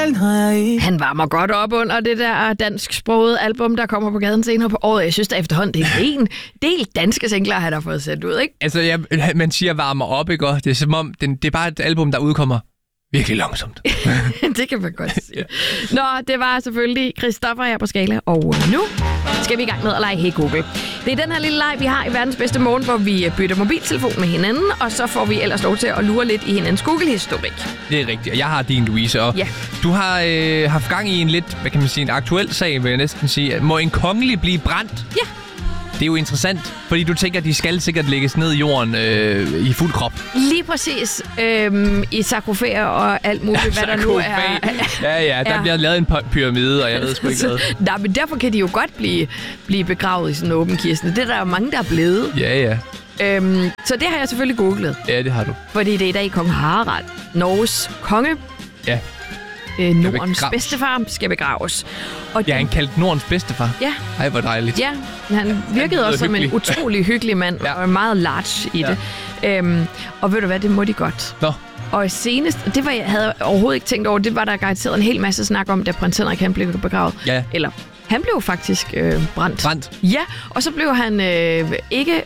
Han varmer godt op under det der dansksprogede album, der kommer på gaden senere på året. Jeg synes, der efterhånden det er en del danske singler, han har fået sendt ud, ikke? Altså, man siger varmer op, ikke? Det er som om, det er bare et album, der udkommer virkelig langsomt. Det kan man godt sige. Nå, det var selvfølgelig Christoffer her på Skala, og nu skal vi i gang med at lege Hey Google. Det er den her lille leg, vi har i verdens bedste morgen, hvor vi bytter mobiltelefon med hinanden, og så får vi ellers lov til at lure lidt i hinandens Google-historik. Det er rigtigt, og jeg har din, Louise, og du har haft gang i en lidt, hvad kan man sige, en aktuel sag, vil jeg næsten sige. Må en kongelig blive brændt? Ja. Det er jo interessant, fordi du tænker, at de skal sikkert lægges ned i jorden i fuld krop. Lige præcis. I sarkofager og alt muligt, hvad der nu er. Ja, der bliver lavet en pyramide, og jeg ved sgu ikke hvad. Nej, men derfor kan de jo godt blive begravet i sådan en åben kiste. Det er der jo mange, der er blevet. Ja. Så det har jeg selvfølgelig googlet. Ja, det har du. Fordi det er i dag kong Harald, Norges konge. Ja. Nordens bedstefar skal begraves. Og han kaldt Nordens bedstefar? Ja. Ej, hvor dejligt. Ja, han virkede også som en utrolig hyggelig mand, og meget large i det. Og ved du hvad, det må de godt. Nå. Og senest, det havde jeg overhovedet ikke tænkt over, det var der garanteret en hel masse snak om, da prins Henrik han blev begravet. Ja. Eller, han blev faktisk brændt. Ja, og så blev han ikke,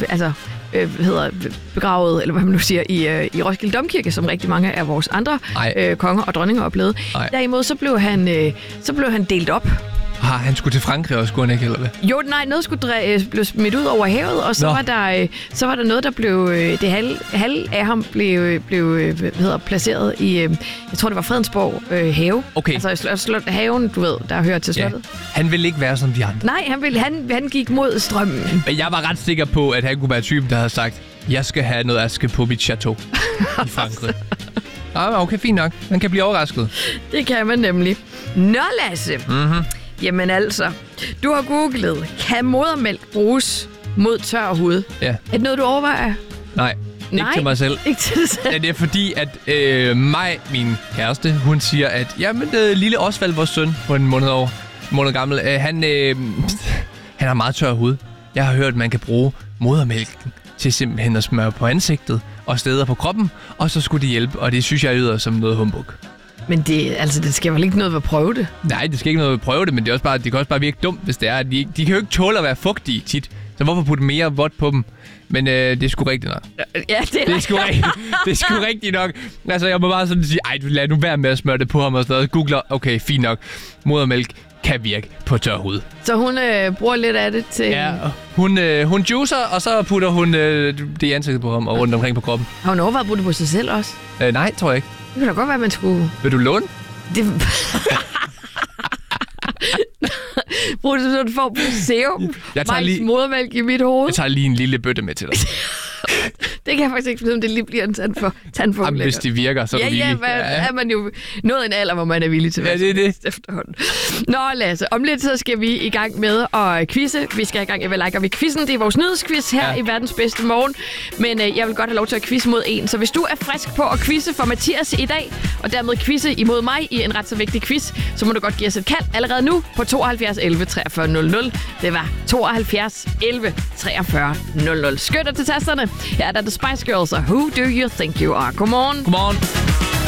begravet, eller hvad man nu siger, i Roskilde Domkirke, som rigtig mange af vores andre konger og dronninger oplevede. Derimod så blev han delt op. Han skulle til Frankrig også, skulle han ikke, eller hvad? Jo, nej, noget skulle blive smidt ud over havet, og så var der noget, der blev... Det halv af ham blev placeret i... jeg tror, det var Fredensborg have. Okay. Altså haven, du ved, der hører til slottet. Ja. Han ville ikke være som de andre. Nej, han gik mod strømmen. Men jeg var ret sikker på, at han kunne være typen, der havde sagt, jeg skal have noget aske på mit chateau i Frankrig. Okay, fint nok. Man kan blive overrasket. Det kan man nemlig. Nå, Lasse. Jamen altså, du har googlet, kan modermælk bruges mod tør hud? Ja. Er det noget, du overvejer? Nej, ikke til mig selv. Ikke til dig selv. Ja, det er fordi, at min kæreste, hun siger, at lille Osvald, vores søn, på en måned gammel, han har meget tør hud. Jeg har hørt, at man kan bruge modermælken til simpelthen at smøre på ansigtet og steder på kroppen, og så skulle det hjælpe, og det synes jeg yder som noget humbug. Men det skal vel ikke noget ved at prøve det? Nej, det skal ikke noget ved at prøve det, men det kan også bare virke dumt, hvis det er. De kan jo ikke tåle at være fugtige tit, så hvorfor putte mere vådt på dem? Men det er sgu rigtigt nok. Ja, det er sgu rigtigt nok. Altså, jeg må bare sådan sige, du lad nu være med at smøre det på ham og sådan noget. Googler, okay, fint nok. Modermælk kan virke på tør hud. Så hun bruger lidt af det til... Ja, hun juicer, og så putter hun det i ansigtet på ham og rundt omkring på kroppen. Har hun overvejet at bruge det på sig selv også? Nej, tror jeg ikke. Det kunne da godt være, at man skulle... Vil du låne? Brug det, så du får serum. Modermælk i mit hoved. Jeg tager lige en lille bøtte med til dig. Det kan jeg faktisk ikke finde, om det lige bliver en tandform. Hvis det virker, så er du villig. Er man jo nået en alder, hvor man er villig til at være det. efterhånden. Nå, Lasse, om lidt så skal vi i gang med at quizze. Vi skal i gang med Like og vi quizzen. Det er vores nyhedsquiz her i verdens bedste morgen. Men jeg vil godt have lov til at quizze mod en. Så hvis du er frisk på at quizze for Mathias i dag, og dermed quizze imod mig i en ret så vigtig quiz, så må du godt give os et kald allerede nu på 72 11 43 00. Det var 72 11 43 00. Skynd dig til tasterne. Ja, der er The Spice Girls og Who Do You Think You Are? Godmorgen. Godmorgen.